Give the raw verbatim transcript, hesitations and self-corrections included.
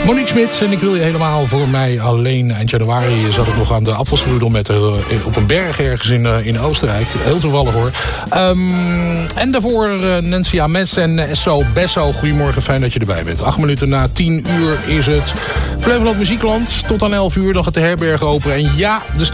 Monique Smit en ik wil je helemaal voor mij alleen. Eind januari zat ik nog aan de Apfelstrudel met uh, op een berg ergens in, uh, in Oostenrijk. Heel toevallig hoor. Um, en daarvoor uh, Nancy Ames en Esso Besso. Goedemorgen, fijn dat je erbij bent. Acht minuten na tien uur is het Flevoland Muziekland. Tot aan elf uur, dan gaat de herberg open. En ja, de